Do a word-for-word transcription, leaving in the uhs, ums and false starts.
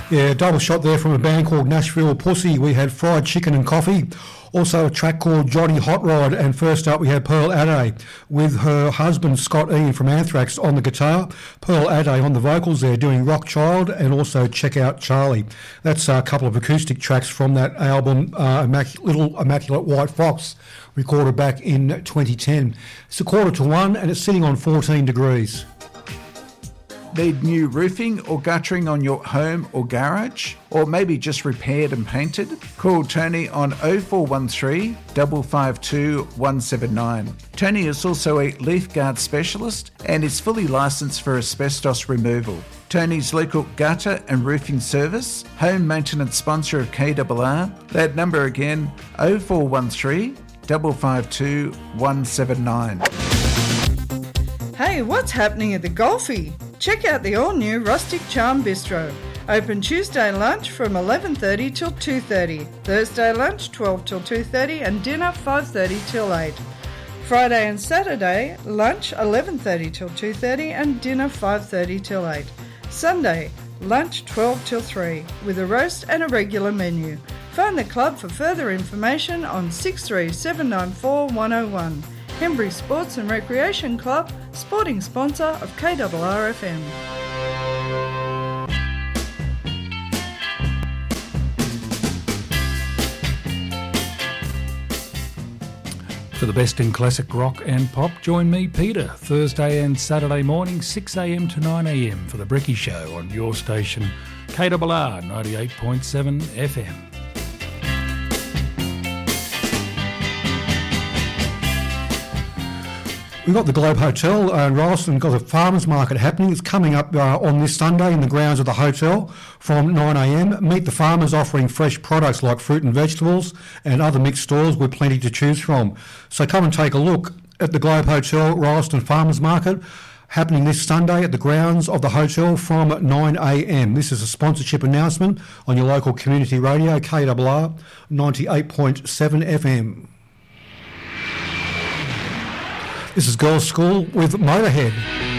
Yeah, double shot there from a band called Nashville Pussy. We had Fried Chicken and Coffee. Also a track called Johnny Hot Rod. And first up we had Pearl Ade with her husband Scott Ian from Anthrax on the guitar. Pearl Ade on the vocals there doing Rock Child, and also Check Out Charlie. That's a couple of acoustic tracks from that album, uh, Immac- Little Immaculate White Fox, recorded back in twenty ten. It's a quarter to one and it's sitting on fourteen degrees. Need new roofing or guttering on your home or garage? Or maybe just repaired and painted? Call Tony on oh four one three, five five two, one seven nine. Tony is also a leaf guard specialist and is fully licensed for asbestos removal. Tony's local gutter and roofing service, home maintenance sponsor of K R R. That number again, oh four one three, five five two, one seven nine. Hey, what's happening at the Golfie? Check out the all-new Rustic Charm Bistro. Open Tuesday lunch from eleven thirty till two thirty. Thursday lunch twelve till two thirty and dinner five thirty till eight. Friday and Saturday lunch eleven thirty till two thirty and dinner five thirty till eight. Sunday lunch twelve till three with a roast and a regular menu. Phone the club for further information on six three seven nine four one oh one. Hembury Sports and Recreation Club, sporting sponsor of K R R F M. For the best in classic rock and pop, join me, Peter, Thursday and Saturday morning, six a m to nine a m for the Bricky Show on your station, K R R ninety-eight point seven F M. We've got the Globe Hotel uh, in Rolleston, got a farmers market happening. It's coming up uh, on this Sunday in the grounds of the hotel from nine a m. Meet the farmers offering fresh products like fruit and vegetables and other mixed stores with plenty to choose from. So come and take a look at the Globe Hotel Rolleston Farmers Market happening this Sunday at the grounds of the hotel from nine a m. This is a sponsorship announcement on your local community radio, K R R ninety-eight point seven F M. This is Girls' School with Motorhead.